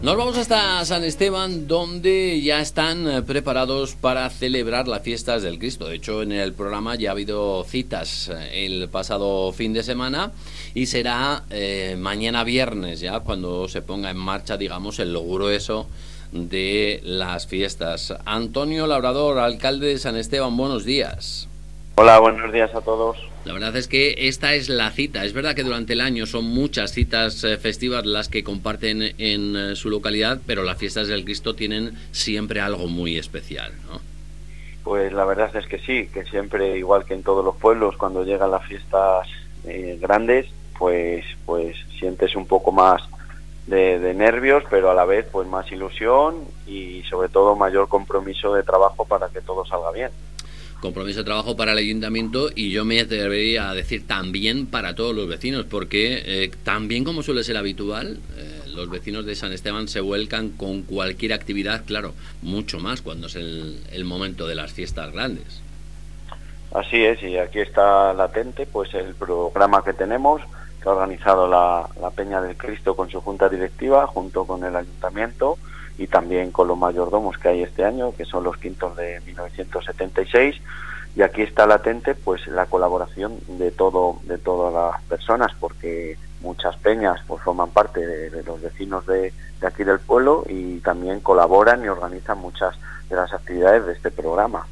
Nos vamos hasta San Esteban, donde ya están preparados para celebrar las fiestas del Cristo. De hecho, en el programa ya ha habido citas el pasado fin de semana y será mañana viernes ya cuando se ponga en marcha, digamos, el grueso de las fiestas. Antonio Labrador, alcalde de San Esteban, buenos días. Hola, buenos días a todos. La verdad es que esta es la cita. Es verdad que durante el año son muchas citas festivas las que comparten en su localidad, pero las fiestas del Cristo tienen siempre algo muy especial, ¿no? Pues la verdad es que sí, que siempre, igual que en todos los pueblos, cuando llegan las fiestas grandes, pues sientes un poco más de nervios, pero a la vez pues más ilusión y sobre todo mayor compromiso de trabajo para que todo salga bien. Compromiso de trabajo para el ayuntamiento y yo me atrevería a decir también para todos los vecinos, porque también como suele ser habitual, los vecinos de San Esteban se vuelcan con cualquier actividad, claro, mucho más cuando es el momento de las fiestas grandes. Así es, y aquí está latente pues el programa que tenemos, que ha organizado la Peña del Cristo con su junta directiva, junto con el ayuntamiento y también con los mayordomos que hay este año, que son los quintos de 1976, y aquí está latente pues la colaboración de todas las personas, porque muchas peñas pues forman parte de los vecinos de aquí del pueblo y también colaboran y organizan muchas de las actividades de este programa.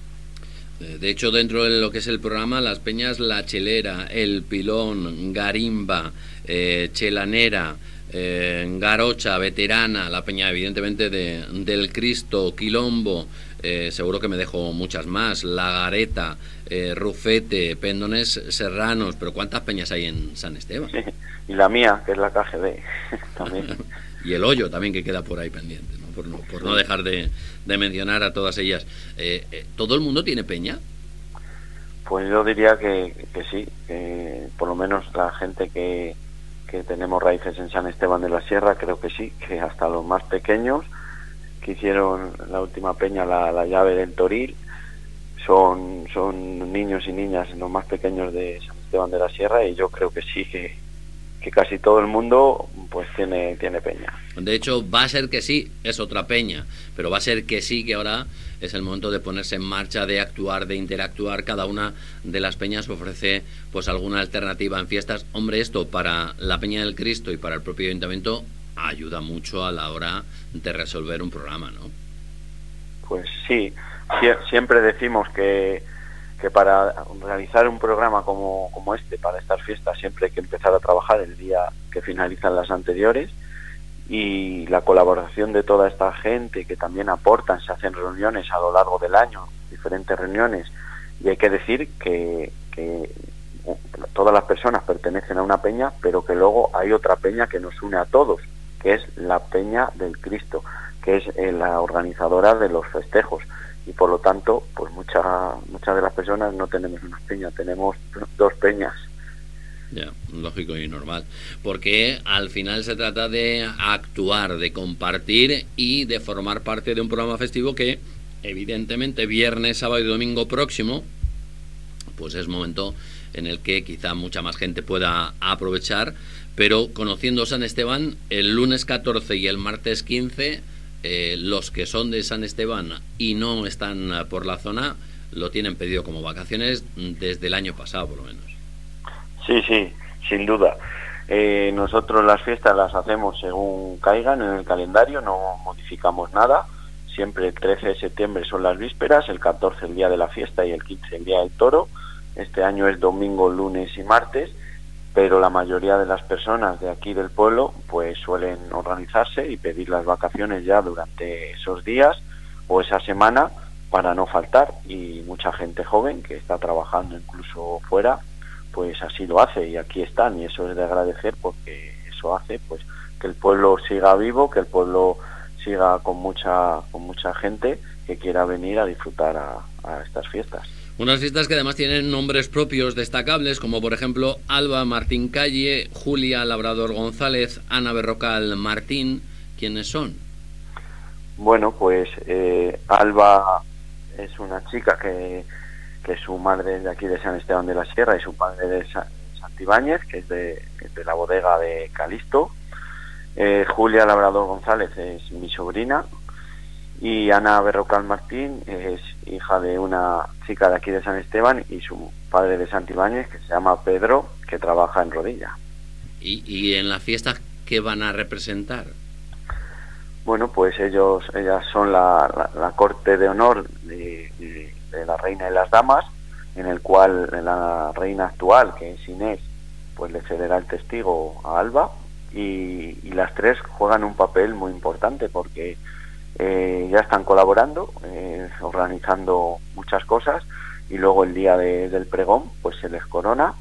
De hecho, dentro de lo que es el programa, las peñas La Chelera, El Pilón, Garimba, Chelanera, Garocha, Veterana, la peña evidentemente del Cristo, Quilombo, seguro que me dejo muchas más, La Gareta, Rufete, Pendones Serranos, pero ¿cuántas peñas hay en San Esteban? Sí, y la mía, que es la KGB, también. Y el Hoyo también, que queda por ahí pendiente, ¿no? Por no dejar de mencionar a todas ellas. ¿Todo el mundo tiene peña? Pues yo diría que sí, que por lo menos la gente que tenemos raíces en San Esteban de la Sierra, creo que sí, que hasta los más pequeños que hicieron la última peña, la llave del Toril, son niños y niñas los más pequeños de San Esteban de la Sierra, y yo creo que sí, que casi todo el mundo pues tiene peña. De hecho, va a ser que sí, es otra peña, pero va a ser que sí, que ahora es el momento de ponerse en marcha, de actuar, de interactuar. Cada una de las peñas ofrece pues alguna alternativa en fiestas. Hombre, esto para la Peña del Cristo y para el propio ayuntamiento ayuda mucho a la hora de resolver un programa, ¿no? Pues sí, siempre decimos que para realizar un programa como este, para estas fiestas, siempre hay que empezar a trabajar el día que finalizan las anteriores, y la colaboración de toda esta gente que también aportan, se hacen reuniones a lo largo del año, diferentes reuniones, y hay que decir que todas las personas pertenecen a una peña, pero que luego hay otra peña que nos une a todos, que es la Peña del Cristo, que es la organizadora de los festejos, y por lo tanto pues muchas de las personas no tenemos una peña, tenemos dos peñas. Ya, lógico y normal, porque al final se trata de actuar, de compartir y de formar parte de un programa festivo que evidentemente viernes, sábado y domingo próximo pues es momento en el que quizá mucha más gente pueda aprovechar, pero conociendo San Esteban, el lunes 14 y el martes 15 los que son de San Esteban y no están por la zona lo tienen pedido como vacaciones desde el año pasado por lo menos. Sí, sin duda. Nosotros las fiestas las hacemos según caigan en el calendario, no modificamos nada. Siempre el 13 de septiembre son las vísperas, el 14 el día de la fiesta y el 15 el día del toro. Este año es domingo, lunes y martes, pero la mayoría de las personas de aquí del pueblo pues suelen organizarse y pedir las vacaciones ya durante esos días o esa semana para no faltar, y mucha gente joven que está trabajando incluso fuera pues así lo hace, y aquí están, y eso es de agradecer, porque eso hace pues que el pueblo siga vivo, que el pueblo siga con mucha gente que quiera venir a disfrutar a estas fiestas. Unas fiestas que además tienen nombres propios destacables, como por ejemplo Alba Martín Calle, Julia Labrador González, Ana Berrocal Martín. ¿Quiénes son? Bueno, pues Alba es una chica que su madre es de aquí de San Esteban de la Sierra y su padre de Santibáñez, que es de la bodega de Calisto. Julia Labrador González es mi sobrina y Ana Berrocal Martín es hija de una chica de aquí de San Esteban y su padre de Santibáñez, que se llama Pedro, que trabaja en Rodilla. ¿Y en la fiesta qué van a representar? Bueno, pues ellas son la corte de honor de la reina y las damas, en el cual la reina actual, que es Inés, pues le cederá el testigo a Alba, y las tres juegan un papel muy importante porque ya están colaborando, organizando muchas cosas, y luego el día del pregón pues se les corona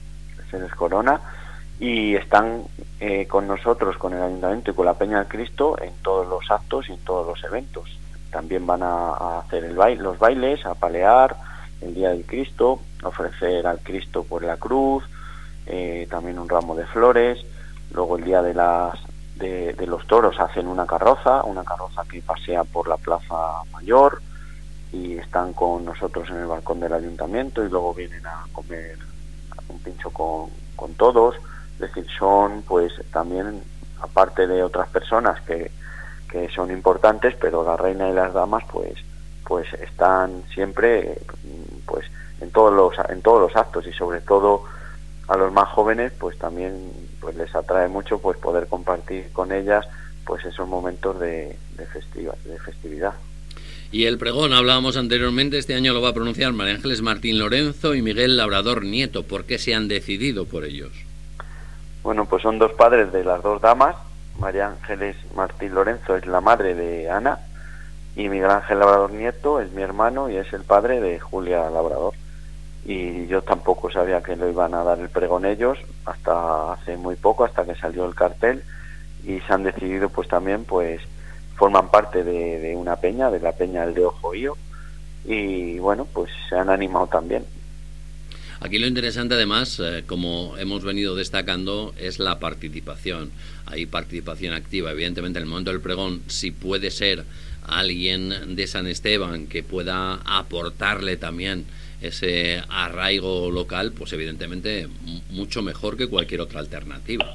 y están con nosotros, con el Ayuntamiento y con la Peña del Cristo en todos los actos y en todos los eventos. También van a hacer los bailes, a palear el día del Cristo, ofrecer al Cristo por la cruz, también un ramo de flores. Luego el día de los toros hacen una carroza que pasea por la Plaza Mayor y están con nosotros en el balcón del Ayuntamiento, y luego vienen a comer un pincho con todos. Es decir, son pues también, aparte de otras personas que son importantes, pero la reina y las damas pues están siempre pues en todos los actos, y sobre todo a los más jóvenes pues también pues les atrae mucho pues poder compartir con ellas pues esos momentos de festividad. Y el pregón, hablábamos anteriormente, este año lo va a pronunciar María Ángeles Martín Lorenzo y Miguel Labrador Nieto. ¿Por qué se han decidido por ellos? Bueno, pues son dos padres de las dos damas. María Ángeles Martín Lorenzo es la madre de Ana y Miguel Ángel Labrador Nieto es mi hermano y es el padre de Julia Labrador. Y yo tampoco sabía que lo iban a dar el pregón ellos hasta hace muy poco, hasta que salió el cartel, y se han decidido pues también pues forman parte de una peña, de la Peña del de Ojoío, y bueno, pues se han animado también. Aquí lo interesante además, como hemos venido destacando, es la participación. Hay participación activa. Evidentemente en el momento del pregón, si puede ser alguien de San Esteban que pueda aportarle también ese arraigo local, pues evidentemente mucho mejor que cualquier otra alternativa.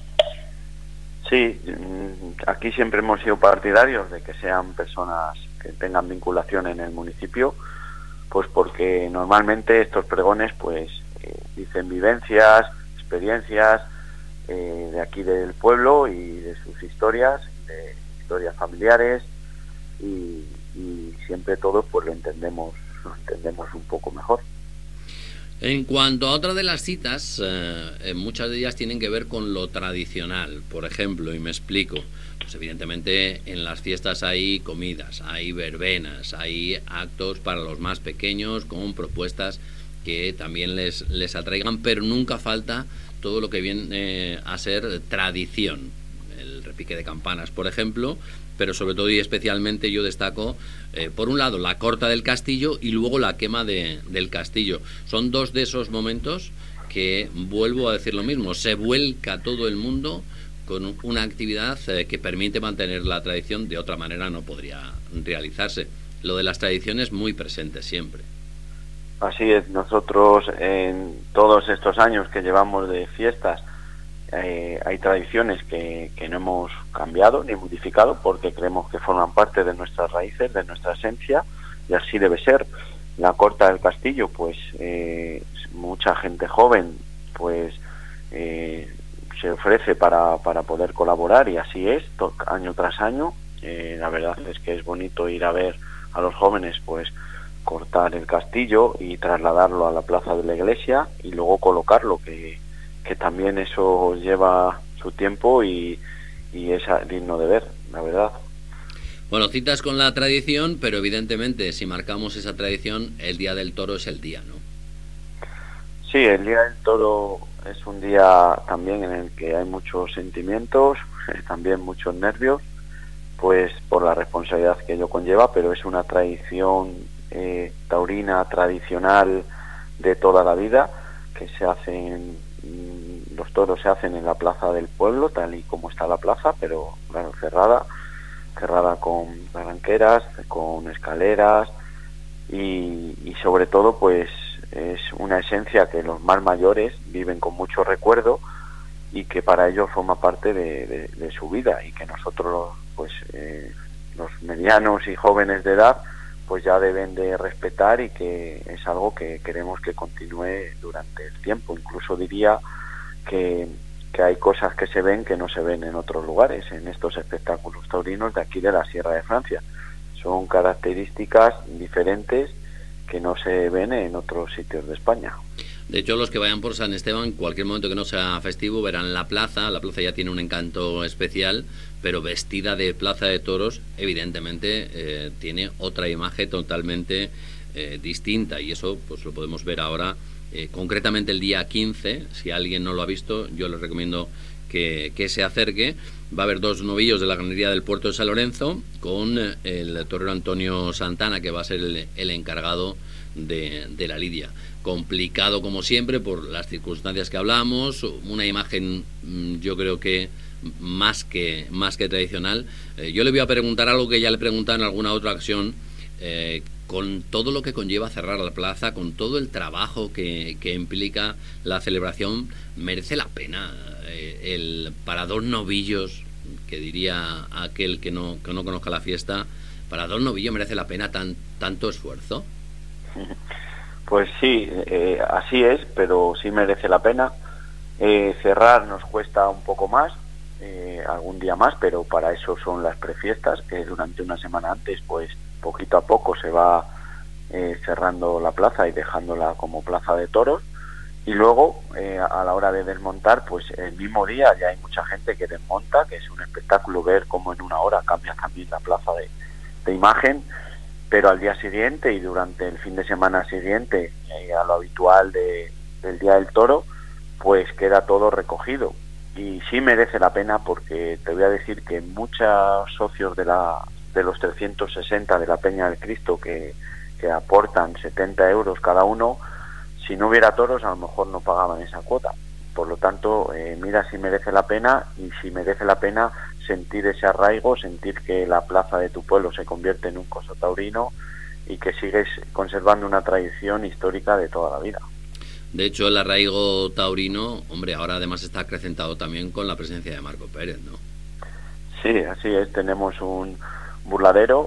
Sí, aquí siempre hemos sido partidarios de que sean personas que tengan vinculación en el municipio, pues porque normalmente estos pregones pues dicen vivencias, experiencias de aquí del pueblo y de sus historias familiares, y siempre todos pues lo entendemos un poco mejor. En cuanto a otra de las citas, muchas de ellas tienen que ver con lo tradicional. Por ejemplo, y me explico, pues evidentemente en las fiestas hay comidas, hay verbenas, hay actos para los más pequeños con propuestas que también les atraigan, pero nunca falta todo lo que viene a ser tradición. El repique de campanas, por ejemplo, pero sobre todo y especialmente yo destaco, por un lado, la corta del castillo y luego la quema del castillo. Son dos de esos momentos que, vuelvo a decir lo mismo, se vuelca todo el mundo con una actividad que permite mantener la tradición. De otra manera no podría realizarse. Lo de las tradiciones muy presente siempre. Así es, nosotros en todos estos años que llevamos de fiestas hay tradiciones que no hemos cambiado ni modificado porque creemos que forman parte de nuestras raíces, de nuestra esencia, y así debe ser. La corta del castillo, pues mucha gente joven pues se ofrece para poder colaborar, y así es, año tras año. La verdad es que es bonito ir a ver a los jóvenes pues cortar el castillo y trasladarlo a la plaza de la iglesia y luego colocarlo, que también eso lleva su tiempo y es digno de ver, la verdad. Bueno, citas con la tradición, pero evidentemente si marcamos esa tradición, el Día del Toro es el día, ¿no? Sí, el Día del Toro es un día también en el que hay muchos sentimientos, también muchos nervios, pues por la responsabilidad que ello conlleva, pero es una tradición taurina tradicional de toda la vida, que se hacen, los toros se hacen en la plaza del pueblo, tal y como está la plaza, pero claro, cerrada con barranqueras, con escaleras, y sobre todo pues es una esencia que los más mayores viven con mucho recuerdo, y que para ellos forma parte de su vida, y que nosotros, pues los medianos y jóvenes de edad, pues ya deben de respetar, y que es algo que queremos que continúe durante el tiempo. Incluso diría que hay cosas que se ven que no se ven en otros lugares, en estos espectáculos taurinos de aquí de la Sierra de Francia. Son características diferentes que no se ven en otros sitios de España. De hecho, los que vayan por San Esteban, cualquier momento que no sea festivo, verán la plaza. La plaza ya tiene un encanto especial, pero vestida de plaza de toros, evidentemente tiene otra imagen totalmente distinta, y eso pues lo podemos ver ahora, concretamente el día 15. Si alguien no lo ha visto, yo les recomiendo que se acerque. Va a haber 2 novillos de la ganadería del Puerto de San Lorenzo, con el torero Antonio Santana, que va a ser el encargado de la lidia. Complicado como siempre por las circunstancias que hablamos, una imagen yo creo que más que tradicional. Yo le voy a preguntar algo que ya le pregunté en alguna otra ocasión, con todo lo que conlleva cerrar la plaza, con todo el trabajo que implica la celebración, ¿merece la pena para 2 novillos, que diría aquel que no conozca la fiesta, para 2 novillos merece la pena tanto esfuerzo? Pues sí, así es, pero sí merece la pena. Cerrar nos cuesta un poco más, algún día más, pero para eso son las prefiestas, que durante una semana antes, pues poquito a poco se va cerrando la plaza y dejándola como plaza de toros. Y luego, a la hora de desmontar, pues el mismo día ya hay mucha gente que desmonta, que es un espectáculo ver cómo en una hora cambia también la plaza de imagen. Pero al día siguiente y durante el fin de semana siguiente, a lo habitual del Día del Toro, pues queda todo recogido. Y sí merece la pena, porque te voy a decir que muchos socios de los 360 de la Peña del Cristo, que aportan 70 euros cada uno, si no hubiera toros a lo mejor no pagaban esa cuota. Por lo tanto, mira si merece la pena, y si merece la pena sentir ese arraigo, sentir que la plaza de tu pueblo se convierte en un coso taurino y que sigues conservando una tradición histórica de toda la vida. De hecho, el arraigo taurino, hombre, ahora además está acrecentado también con la presencia de Marco Pérez, ¿no? Sí, así es. Tenemos un burladero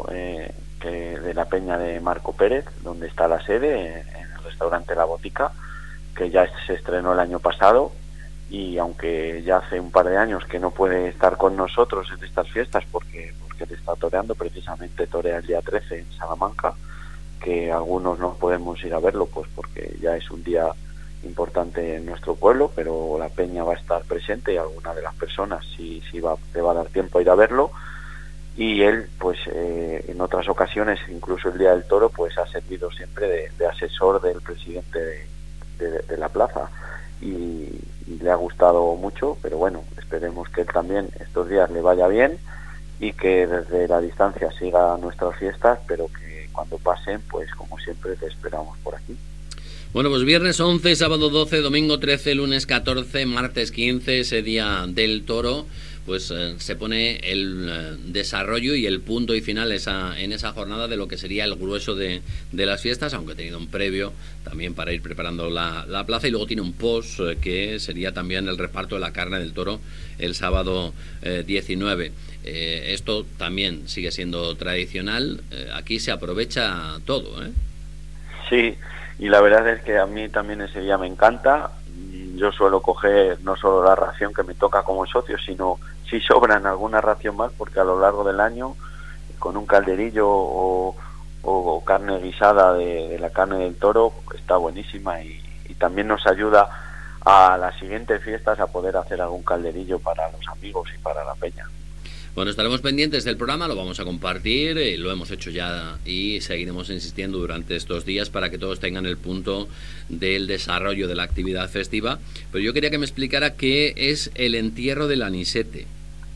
de la Peña de Marco Pérez, donde está la sede, en el restaurante La Botica, que ya se estrenó el año pasado, y aunque ya hace un par de años que no puede estar con nosotros en estas fiestas porque él está toreando, precisamente torea el día 13 en Salamanca, que algunos no podemos ir a verlo pues porque ya es un día importante en nuestro pueblo, pero la peña va a estar presente, y alguna de las personas sí te va a dar tiempo a ir a verlo. Y él, pues en otras ocasiones, incluso el día del toro, pues ha servido siempre de asesor del presidente de la plaza, y le ha gustado mucho. Pero bueno, esperemos que él también estos días le vaya bien y que desde la distancia siga nuestras fiestas, pero que cuando pasen, pues como siempre te esperamos por aquí. Bueno, pues viernes 11, sábado 12, domingo 13, lunes 14, martes 15, ese día del toro, pues se pone el desarrollo y el punto y final en esa jornada de lo que sería el grueso de las fiestas, aunque ha tenido un previo también para ir preparando la plaza, y luego tiene un post que sería también el reparto de la carne del toro el sábado 19. Esto también sigue siendo tradicional, aquí se aprovecha todo, ¿eh? Sí, y la verdad es que a mí también ese día me encanta. Yo suelo coger no solo la ración que me toca como socio, sino si sobran alguna ración más, porque a lo largo del año, con un calderillo o carne guisada de la carne del toro, está buenísima, y también nos ayuda a las siguientes fiestas a poder hacer algún calderillo para los amigos y para la peña. Bueno, estaremos pendientes del programa, lo vamos a compartir, lo hemos hecho ya y seguiremos insistiendo durante estos días para que todos tengan el punto del desarrollo de la actividad festiva. Pero yo quería que me explicara qué es el entierro del anisete.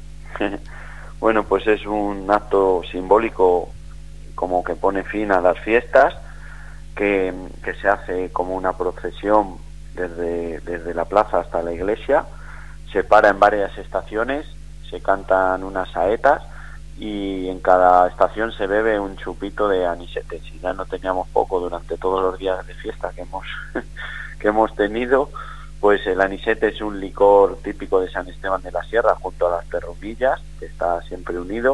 Bueno, pues es un acto simbólico como que pone fin a las fiestas, que se hace como una procesión desde la plaza hasta la iglesia, se para en varias estaciones, se cantan unas saetas y en cada estación se bebe un chupito de anisete. Si ya no teníamos poco durante todos los días de fiesta que hemos tenido, Pues el anisete es un licor típico de San Esteban de la Sierra, junto a las perrumillas, que está siempre unido,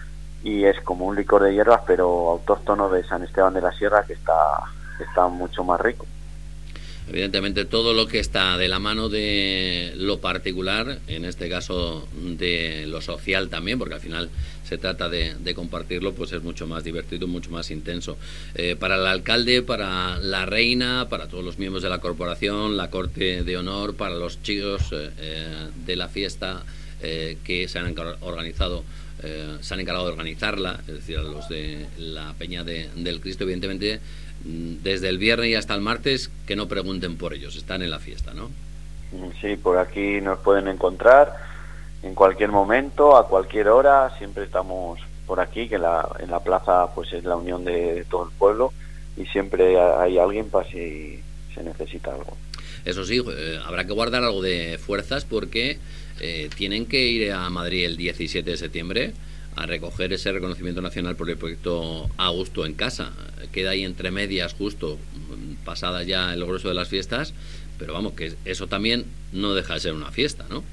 y es como un licor de hierbas, pero autóctono de San Esteban de la Sierra, que está mucho más rico. Evidentemente todo lo que está de la mano de lo particular, en este caso de lo social también, porque al final se trata de compartirlo, pues es mucho más divertido, mucho más intenso. Para el alcalde, para la reina, para todos los miembros de la corporación, la corte de honor, para los chicos de la fiesta que se han organizado, se han encargado de organizarla, es decir, a los de la Peña del Cristo, evidentemente, desde el viernes y hasta el martes, que no pregunten por ellos, están en la fiesta, ¿no? Sí, por aquí nos pueden encontrar en cualquier momento, a cualquier hora, siempre estamos por aquí, que en la plaza pues es la unión de todo el pueblo, y siempre hay alguien para si se necesita algo. Eso sí, habrá que guardar algo de fuerzas porque tienen que ir a Madrid el 17 de septiembre a recoger ese reconocimiento nacional por el proyecto A Gusto en Casa. Queda ahí entre medias, justo pasada ya el grueso de las fiestas, pero vamos, que eso también no deja de ser una fiesta, ¿no?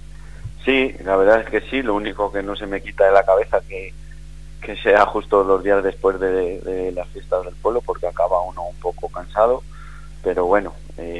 Sí, la verdad es que sí, lo único que no se me quita de la cabeza que sea justo los días después de las fiestas del pueblo, porque acaba uno un poco cansado, pero bueno,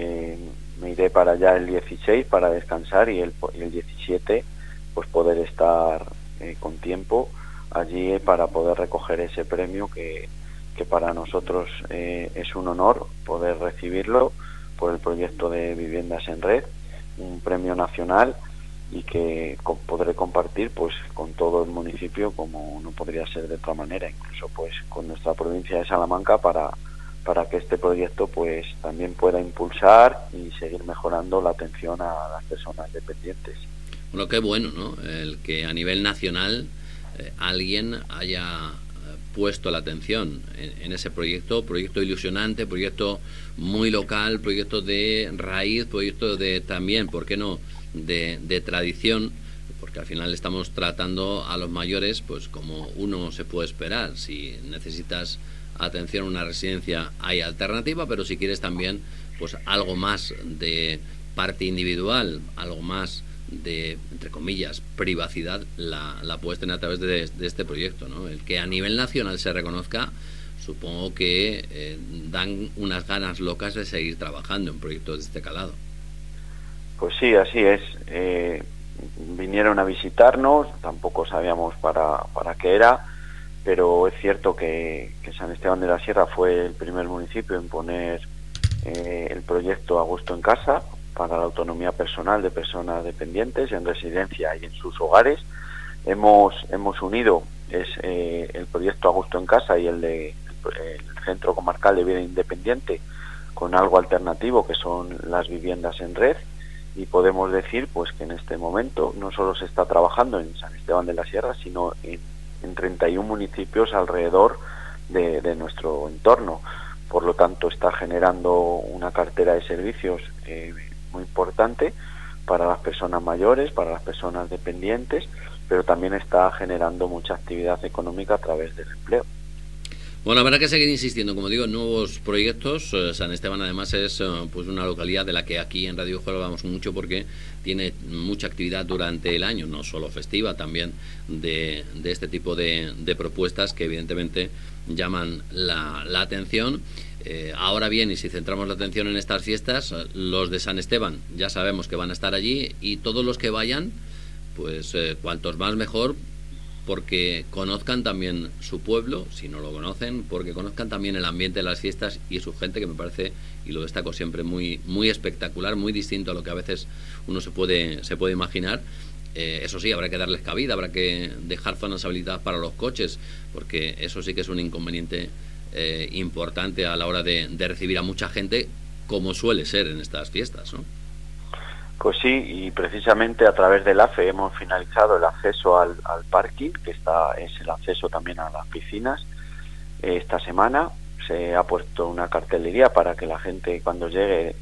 me iré para allá el 16 para descansar, y el 17 pues poder estar con tiempo allí para poder recoger ese premio que para nosotros es un honor poder recibirlo por el proyecto de Viviendas en Red, un premio nacional, y que podré compartir pues con todo el municipio, como no podría ser de otra manera, incluso pues con nuestra provincia de Salamanca, para que este proyecto pues también pueda impulsar y seguir mejorando la atención a las personas dependientes. Bueno, qué bueno, ¿no? El que a nivel nacional alguien haya puesto la atención en ese proyecto ilusionante, proyecto muy local, proyecto de raíz, proyecto de también, ¿por qué no?, de tradición, porque al final estamos tratando a los mayores pues como uno se puede esperar. Si necesitas atención en una residencia hay alternativa, pero si quieres también pues algo más de parte individual, algo más de, entre comillas, privacidad, la puedes tener a través de este proyecto, ¿no? El que a nivel nacional se reconozca, supongo que dan unas ganas locas de seguir trabajando en proyectos de este calado. Pues sí, así es. Vinieron a visitarnos, tampoco sabíamos para qué era, pero es cierto que San Esteban de la Sierra fue el primer municipio en poner el proyecto A Gusto en Casa, para la autonomía personal de personas dependientes en residencia y en sus hogares. Hemos unido el proyecto A Gusto en Casa y el Centro Comarcal de Vida Independiente con algo alternativo, que son las viviendas en red, y podemos decir pues que en este momento no solo se está trabajando en San Esteban de la Sierra, sino en 31 municipios alrededor de nuestro entorno. Por lo tanto, está generando una cartera de servicios muy importante para las personas mayores, para las personas dependientes, pero también está generando mucha actividad económica a través del empleo. Bueno, habrá que seguir insistiendo, como digo, en nuevos proyectos. San Esteban además es pues una localidad de la que aquí en Radio Juego hablamos mucho, porque tiene mucha actividad durante el año, no solo festiva, también de este tipo de propuestas que evidentemente llaman la atención. Ahora bien, y si centramos la atención en estas fiestas, los de San Esteban ya sabemos que van a estar allí, y todos los que vayan, pues cuantos más mejor, porque conozcan también su pueblo, si no lo conocen, porque conozcan también el ambiente de las fiestas y su gente, que me parece, y lo destaco siempre, muy espectacular, muy distinto a lo que a veces uno se puede imaginar. Eso sí, habrá que darles cabida, habrá que dejar zonas habilitadas para los coches, porque eso sí que es un inconveniente importante a la hora de recibir a mucha gente, como suele ser en estas fiestas, ¿no? Pues sí, y precisamente a través del AFE hemos finalizado el acceso al parking, que es el acceso también a las piscinas. Esta semana se ha puesto una cartelería para que la gente, cuando llegue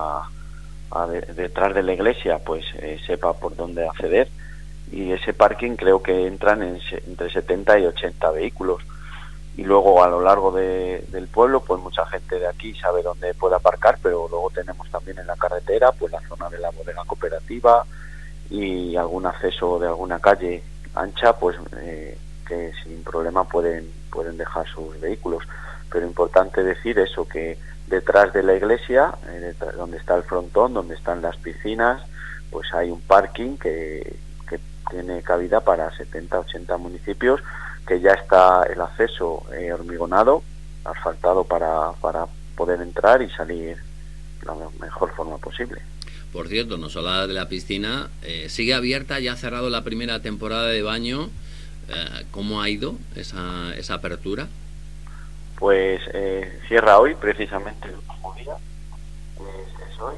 detrás de la iglesia, pues sepa por dónde acceder, y ese parking creo que entran entre 70 y 80 vehículos. y luego a lo largo del pueblo pues mucha gente de aquí sabe dónde puede aparcar, pero luego tenemos también en la carretera pues la zona de la bodega cooperativa y algún acceso de alguna calle ancha pues que sin problema pueden dejar sus vehículos. Pero importante decir eso, que detrás de la iglesia, donde está el frontón, donde están las piscinas, pues hay un parking que tiene cabida para 70-80 municipios, que ya está el acceso hormigonado, asfaltado para poder entrar y salir de la mejor forma posible. Por cierto, nos hablaba de la piscina, sigue abierta, ya ha cerrado la primera temporada de baño. ¿Cómo ha ido esa apertura? Pues cierra hoy, precisamente el último día, es hoy,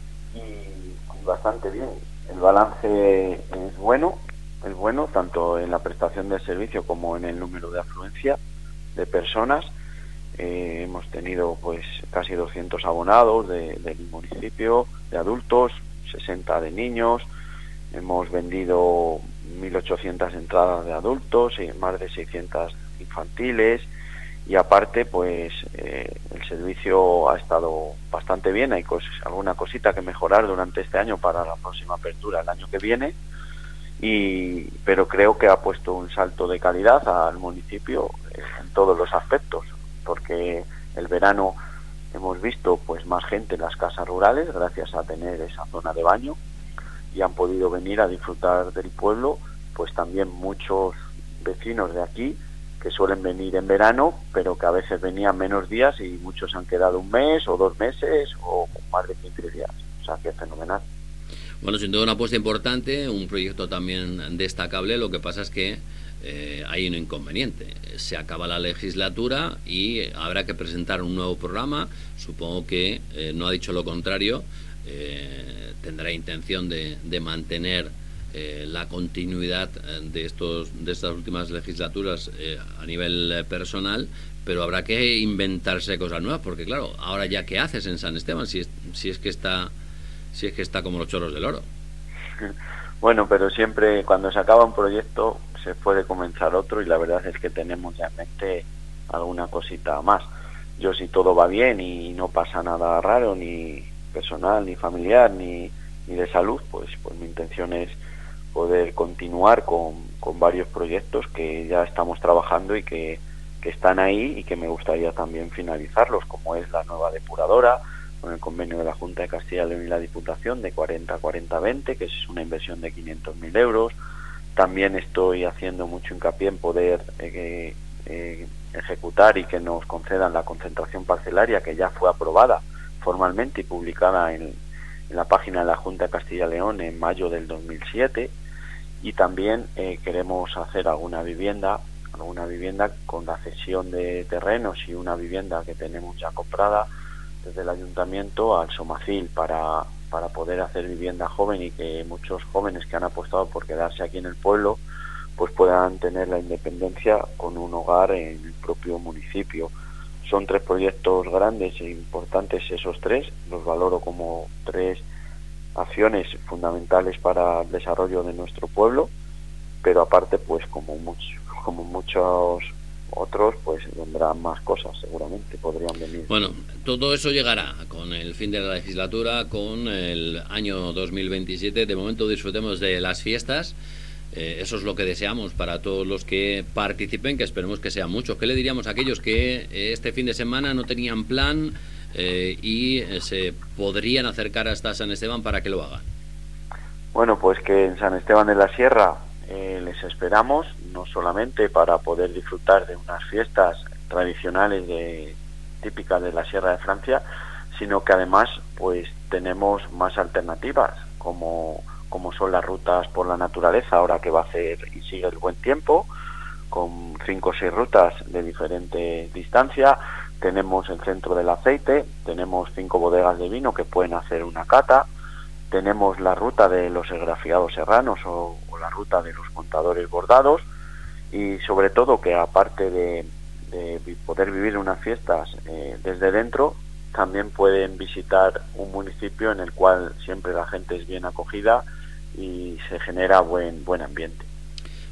y bastante bien. El balance es bueno, tanto en la prestación del servicio como en el número de afluencia de personas. Hemos tenido pues casi 200 abonados del municipio, de adultos, 60 de niños. Hemos vendido 1.800 entradas de adultos y más de 600 infantiles. Y aparte, pues el servicio ha estado bastante bien. Hay alguna cosita que mejorar durante este año para la próxima apertura el año que viene. Pero creo que ha puesto un salto de calidad al municipio en todos los aspectos, porque el verano hemos visto pues más gente en las casas rurales gracias a tener esa zona de baño, y han podido venir a disfrutar del pueblo pues también muchos vecinos de aquí que suelen venir en verano, pero que a veces venían menos días y muchos han quedado un mes o 2 meses o más de 15 días. O sea, que es fenomenal. Bueno, sin duda una apuesta importante, un proyecto también destacable. Lo que pasa es que hay un inconveniente. Se acaba la legislatura y habrá que presentar un nuevo programa. Supongo que no ha dicho lo contrario. Tendrá intención de mantener la continuidad de estas últimas legislaturas a nivel personal, pero habrá que inventarse cosas nuevas, porque claro, ahora ya qué haces en San Esteban si es que está como los chorros del oro. Bueno, pero siempre cuando se acaba un proyecto se puede comenzar otro, y la verdad es que tenemos ya en mente alguna cosita más. Yo, si todo va bien y no pasa nada raro, ni personal, ni familiar, ni de salud, pues mi intención es poder continuar con varios proyectos que ya estamos trabajando y que están ahí, y que me gustaría también finalizarlos, como es la nueva depuradora, con el convenio de la Junta de Castilla y León y la Diputación de 40-40-20, que es una inversión de 500.000 euros. También estoy haciendo mucho hincapié en poder ejecutar y que nos concedan la concentración parcelaria, que ya fue aprobada formalmente y publicada en la página de la Junta de Castilla y León en mayo del 2007. Y también queremos hacer alguna vivienda con la cesión de terrenos y una vivienda que tenemos ya comprada desde el ayuntamiento al Somacil para poder hacer vivienda joven, y que muchos jóvenes que han apostado por quedarse aquí en el pueblo pues puedan tener la independencia con un hogar en el propio municipio. Son 3 proyectos grandes e importantes, esos 3, los valoro como 3 acciones fundamentales para el desarrollo de nuestro pueblo, pero aparte pues como muchos otros pues vendrán más cosas, seguramente podrían venir. Bueno, todo eso llegará con el fin de la legislatura, con el año 2027. De momento disfrutemos de las fiestas. Eso es lo que deseamos para todos los que participen, que esperemos que sean muchos. ¿Qué le diríamos a aquellos que este fin de semana no tenían plan y se podrían acercar hasta San Esteban para que lo hagan? Bueno, pues que en San Esteban de la Sierra les esperamos, no solamente para poder disfrutar de unas fiestas tradicionales típicas de la Sierra de Francia, sino que además pues tenemos más alternativas, como son las rutas por la naturaleza, ahora que va a hacer y sigue el buen tiempo, con 5 o 6 rutas de diferente distancia. Tenemos el centro del aceite, tenemos 5 bodegas de vino que pueden hacer una cata, tenemos la ruta de los esgrafiados serranos o la ruta de los contadores bordados, y sobre todo que aparte de poder vivir unas fiestas desde dentro, también pueden visitar un municipio en el cual siempre la gente es bien acogida y se genera buen ambiente.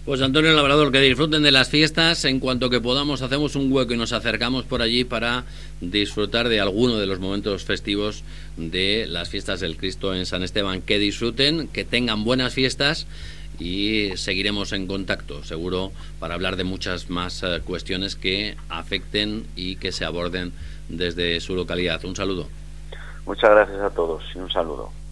Pues Antonio Labrador, que disfruten de las fiestas. En cuanto que podamos, hacemos un hueco y nos acercamos por allí para disfrutar de alguno de los momentos festivos de las fiestas del Cristo en San Esteban. Que disfruten, que tengan buenas fiestas y seguiremos en contacto, seguro, para hablar de muchas más cuestiones que afecten y que se aborden desde su localidad. Un saludo. Muchas gracias a todos y un saludo.